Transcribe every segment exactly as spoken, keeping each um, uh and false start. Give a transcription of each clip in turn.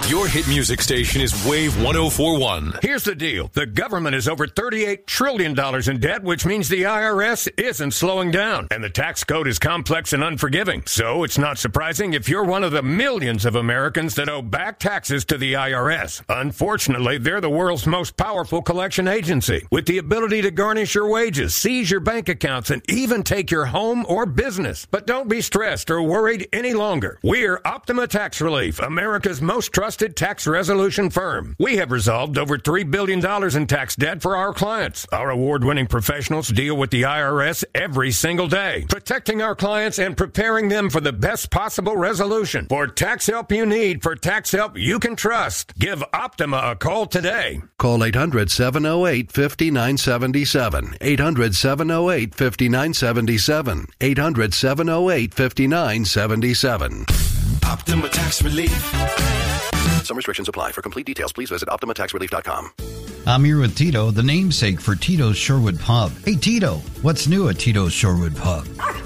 Your hit music station is Wave one oh four point one. Here's the deal. The government is over thirty-eight trillion dollars in debt, which means the I R S isn't slowing down. And the tax code is complex and unforgiving. So it's not surprising if you're one of the millions of Americans that owe back taxes to the I R S. Unfortunately, they're the world's most powerful collection agency, with the ability to garnish your wages, seize your bank accounts, and even take your home or business. But don't be stressed or worried any longer. We're Optima Tax Relief, America's most trusted tax resolution firm. We have resolved over three billion dollars in tax debt for our clients. Our award-winning professionals deal with the I R S every single day, protecting our clients and preparing them for the best possible resolution. For tax help you need, for tax help you can trust, give Optima a call today. Call eight hundred, seven oh eight, five nine seven seven. eight hundred, seven oh eight, five nine seven seven. eight hundred, seven oh eight, five nine seven seven. Optima Tax Relief. Some restrictions apply. For complete details, please visit optima tax relief dot com. I'm here with Tito, the namesake for Tito's Shorewood Pub. Hey, Tito, what's new at Tito's Shorewood Pub?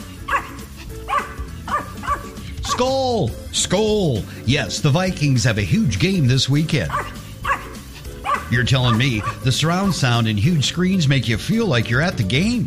Skol! Skol! Yes, the Vikings have a huge game this weekend. You're telling me the surround sound and huge screens make you feel like you're at the game?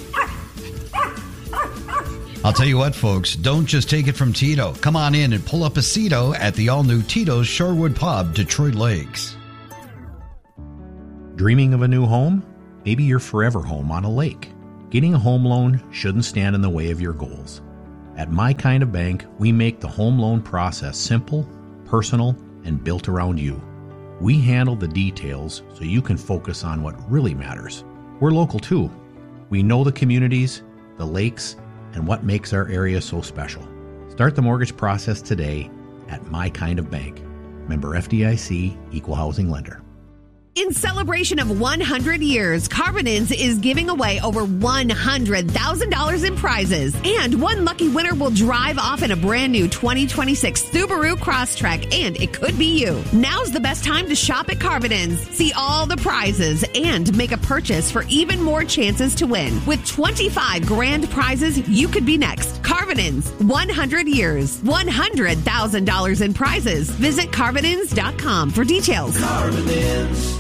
I'll tell you what, folks, don't just take it from Tito. Come on in and pull up a Cito at the all-new Tito's Shorewood Pub, Detroit Lakes. Dreaming of a new home? Maybe your forever home on a lake. Getting a home loan shouldn't stand in the way of your goals. At My Kind of Bank, we make the home loan process simple, personal, and built around you. We handle the details so you can focus on what really matters. We're local too. We know the communities, the lakes, and what makes our area so special. Start the mortgage process today at My Kind of Bank. Member F D I C, Equal Housing Lender. In celebration of one hundred years, Carbonins is giving away over one hundred thousand dollars in prizes. And one lucky winner will drive off in a brand new twenty twenty-six Subaru Crosstrek, and it could be you. Now's the best time to shop at Carbonins. See all the prizes and make a purchase for even more chances to win. With twenty-five grand prizes, you could be next. Carbonins, one hundred years, one hundred thousand dollars in prizes. Visit Carbonins dot com for details. Carbonins.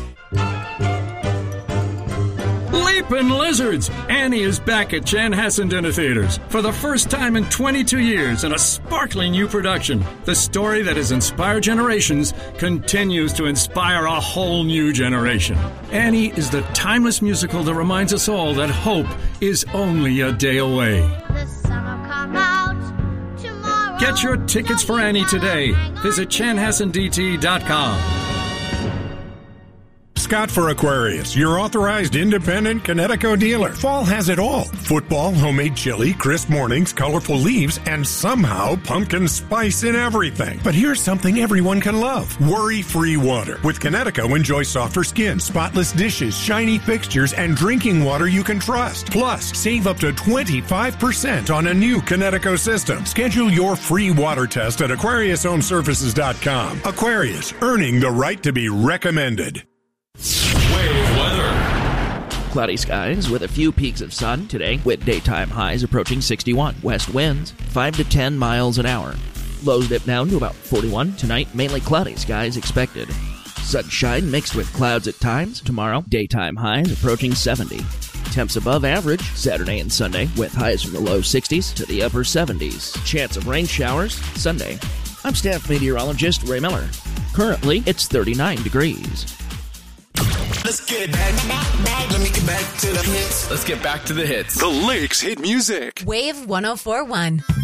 Leapin' Lizards! Annie is back at Chanhassen Dinner Theaters for the first time in twenty-two years in a sparkling new production. The story that has inspired generations continues to inspire a whole new generation. Annie is the timeless musical that reminds us all that hope is only a day away. The sun will come out tomorrow. Get your tickets for Annie today. Visit Chanhassen D T dot com. Scott for Aquarius, your authorized independent Connecticut dealer. Fall has it all. Football, homemade chili, crisp mornings, colorful leaves, and somehow pumpkin spice in everything. But here's something everyone can love. Worry-free water. With Connecticut, enjoy softer skin, spotless dishes, shiny fixtures, and drinking water you can trust. Plus, save up to twenty-five percent on a new Connecticut system. Schedule your free water test at Aquarius Home Services dot com. Aquarius, earning the right to be recommended. Wave weather. Cloudy skies with a few peaks of sun today, with daytime highs approaching sixty-one. West winds five to ten miles an hour. Lows dip down to about forty-one. Tonight, mainly cloudy skies expected. Sunshine mixed with clouds at times. Tomorrow, daytime highs approaching seventy. Temps above average Saturday and Sunday, with highs from the low sixties to the upper seventies. Chance of rain showers Sunday. I'm staff meteorologist Ray Miller. Currently, it's thirty-nine degrees. Let's get back, back, back. Let me get back to the hits. Let's get back to the hits. The Lakes hit music. Wave one oh four point one.